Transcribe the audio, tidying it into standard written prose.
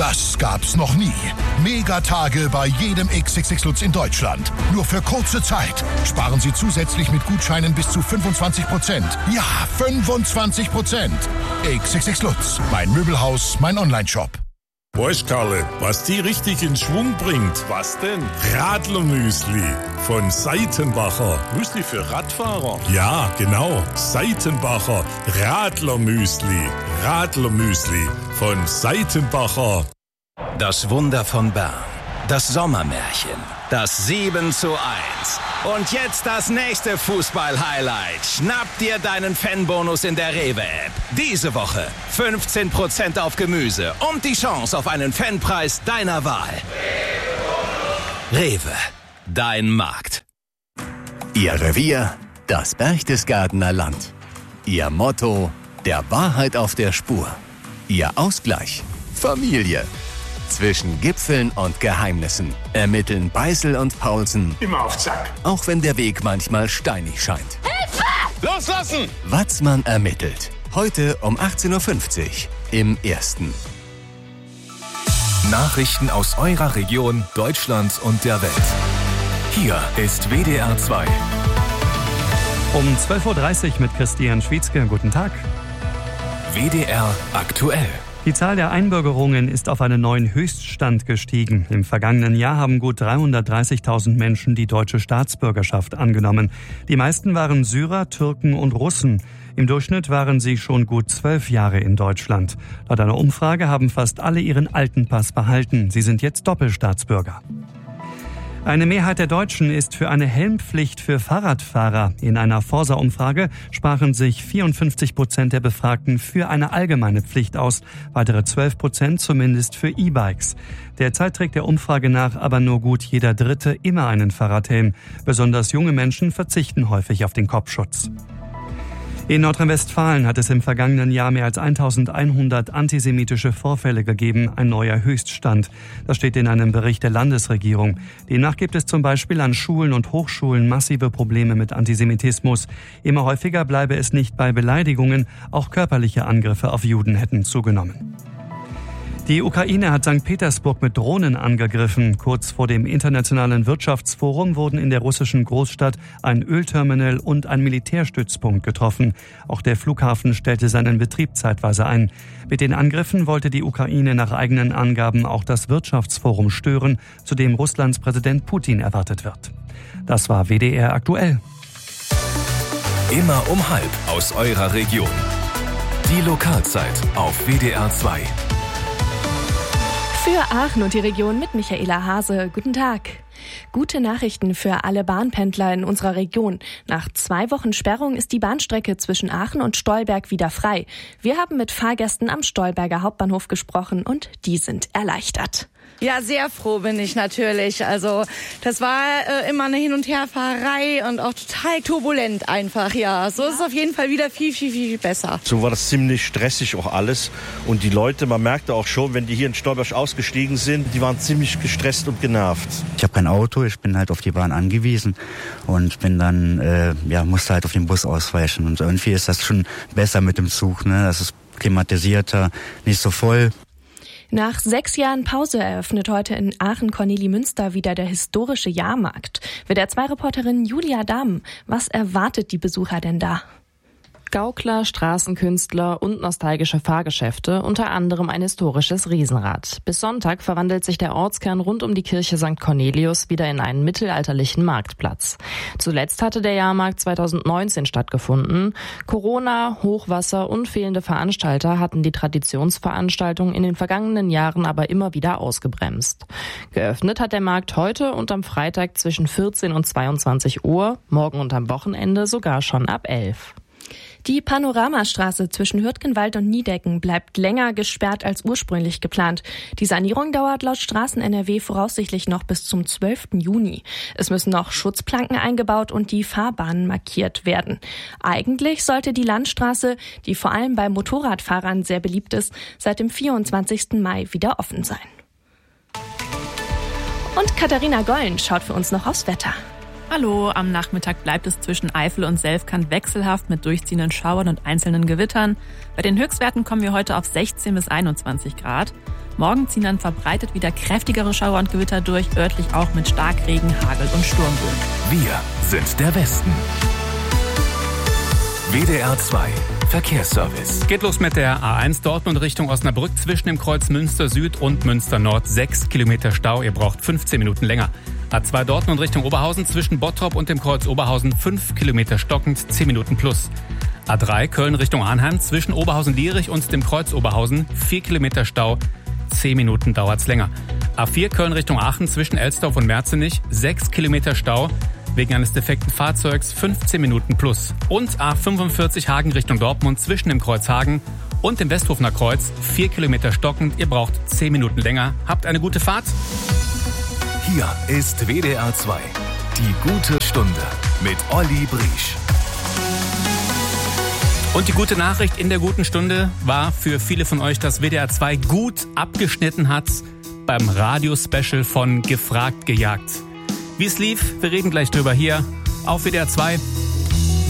Das gab's noch nie. Megatage bei jedem XXX Lutz in Deutschland. Nur für kurze Zeit. Sparen Sie zusätzlich mit Gutscheinen bis zu 25%. Ja, 25%. XXX Lutz. Mein Möbelhaus, mein Onlineshop. Weißt, Karle, was die richtig in Schwung bringt? Was denn? Radlermüsli von Seitenbacher. Müsli für Radfahrer? Ja, genau. Seitenbacher Radlermüsli. Radlermüsli von Seitenbacher. Das Wunder von Bern. Das Sommermärchen. Das 7:1. Und jetzt das nächste Fußball-Highlight. Schnapp dir deinen Fanbonus in der Rewe-App. Diese Woche 15% auf Gemüse und die Chance auf einen Fanpreis deiner Wahl. Rewe, dein Markt. Ihr Revier, das Berchtesgadener Land. Ihr Motto, der Wahrheit auf der Spur. Ihr Ausgleich, Familie. Zwischen Gipfeln und Geheimnissen ermitteln Beißel und Paulsen. Immer auf Zack. Auch wenn der Weg manchmal steinig scheint. Hilfe! Loslassen! Watzmann ermittelt. Heute um 18.50 Uhr im Ersten. Nachrichten aus eurer Region, Deutschland und der Welt. Hier ist WDR 2. Um 12.30 Uhr mit Christian Schwietzke. Guten Tag. WDR aktuell. Die Zahl der Einbürgerungen ist auf einen neuen Höchststand gestiegen. Im vergangenen Jahr haben gut 330.000 Menschen die deutsche Staatsbürgerschaft angenommen. Die meisten waren Syrer, Türken und Russen. Im Durchschnitt waren sie schon gut 12 Jahre in Deutschland. Laut einer Umfrage haben fast alle ihren alten Pass behalten. Sie sind jetzt Doppelstaatsbürger. Eine Mehrheit der Deutschen ist für eine Helmpflicht für Fahrradfahrer. In einer Forsa-Umfrage sprachen sich 54% der Befragten für eine allgemeine Pflicht aus, weitere 12% zumindest für E-Bikes. Derzeit trägt der Umfrage nach aber nur gut jeder Dritte immer einen Fahrradhelm. Besonders junge Menschen verzichten häufig auf den Kopfschutz. In Nordrhein-Westfalen hat es im vergangenen Jahr mehr als 1100 antisemitische Vorfälle gegeben, ein neuer Höchststand. Das steht in einem Bericht der Landesregierung. Demnach gibt es zum Beispiel an Schulen und Hochschulen massive Probleme mit Antisemitismus. Immer häufiger bleibe es nicht bei Beleidigungen, auch körperliche Angriffe auf Juden hätten zugenommen. Die Ukraine hat St. Petersburg mit Drohnen angegriffen. Kurz vor dem Internationalen Wirtschaftsforum wurden in der russischen Großstadt ein Ölterminal und ein Militärstützpunkt getroffen. Auch der Flughafen stellte seinen Betrieb zeitweise ein. Mit den Angriffen wollte die Ukraine nach eigenen Angaben auch das Wirtschaftsforum stören, zu dem Russlands Präsident Putin erwartet wird. Das war WDR aktuell. Immer um 12:30 aus eurer Region. Die Lokalzeit auf WDR 2. Für Aachen und die Region mit Michaela Hase. Guten Tag. Gute Nachrichten für alle Bahnpendler in unserer Region. Nach 2 Wochen Sperrung ist die Bahnstrecke zwischen Aachen und Stolberg wieder frei. Wir haben mit Fahrgästen am Stolberger Hauptbahnhof gesprochen und die sind erleichtert. Ja, sehr froh bin ich natürlich. Also das war immer eine Hin- und Herfahrerei und auch total turbulent einfach. Ja, so ist es auf jeden Fall wieder viel besser. So war das ziemlich stressig auch alles. Und die Leute, man merkte auch schon, wenn die hier in Stolberg ausgestiegen sind, die waren ziemlich gestresst und genervt. Ich habe kein Auto, ich bin halt auf die Bahn angewiesen und bin dann, musste halt auf den Bus ausweichen. Und irgendwie ist das schon besser mit dem Zug, ne? Das ist klimatisierter, nicht so voll. Nach 6 Jahren Pause eröffnet heute in Aachen-Kornelimünster wieder der historische Jahrmarkt. WDR 2-Reporterin Julia Dahm, was erwartet die Besucher denn da? Gaukler, Straßenkünstler und nostalgische Fahrgeschäfte, unter anderem ein historisches Riesenrad. Bis Sonntag verwandelt sich der Ortskern rund um die Kirche St. Cornelius wieder in einen mittelalterlichen Marktplatz. Zuletzt hatte der Jahrmarkt 2019 stattgefunden. Corona, Hochwasser und fehlende Veranstalter hatten die Traditionsveranstaltung in den vergangenen Jahren aber immer wieder ausgebremst. Geöffnet hat der Markt heute und am Freitag zwischen 14 und 22 Uhr, morgen und am Wochenende sogar schon ab 11. Die Panoramastraße zwischen Hürtgenwald und Niedecken bleibt länger gesperrt als ursprünglich geplant. Die Sanierung dauert laut Straßen-NRW voraussichtlich noch bis zum 12. Juni. Es müssen noch Schutzplanken eingebaut und die Fahrbahnen markiert werden. Eigentlich sollte die Landstraße, die vor allem bei Motorradfahrern sehr beliebt ist, seit dem 24. Mai wieder offen sein. Und Katharina Gollen schaut für uns noch aufs Wetter. Hallo, am Nachmittag bleibt es zwischen Eifel und Selfkant wechselhaft mit durchziehenden Schauern und einzelnen Gewittern. Bei den Höchstwerten kommen wir heute auf 16 bis 21 Grad. Morgen ziehen dann verbreitet wieder kräftigere Schauer und Gewitter durch, örtlich auch mit Starkregen, Hagel und Sturmböen. Wir sind der Westen. WDR 2 Verkehrsservice. Geht los mit der A1 Dortmund Richtung Osnabrück zwischen dem Kreuz Münster Süd und Münster Nord. 6 Kilometer Stau, ihr braucht 15 Minuten länger. A2 Dortmund Richtung Oberhausen zwischen Bottrop und dem Kreuz Oberhausen 5 Kilometer stockend, 10 Minuten plus. A3 Köln Richtung Arnheim zwischen Oberhausen-Lierich und dem Kreuz Oberhausen 4 Kilometer Stau, 10 Minuten dauert's länger. A4 Köln Richtung Aachen zwischen Elsdorf und Merzenich 6 Kilometer Stau, wegen eines defekten Fahrzeugs 15 Minuten plus. Und A45 Hagen Richtung Dortmund zwischen dem Kreuz Hagen und dem Westhofener Kreuz 4 Kilometer stockend, ihr braucht 10 Minuten länger. Habt eine gute Fahrt. Hier ist WDR 2, die gute Stunde mit Olli Briesch. Und die gute Nachricht in der guten Stunde war für viele von euch, dass WDR 2 gut abgeschnitten hat beim Radio-Special von Gefragt, Gejagt. Wie es lief, wir reden gleich drüber hier auf WDR 2.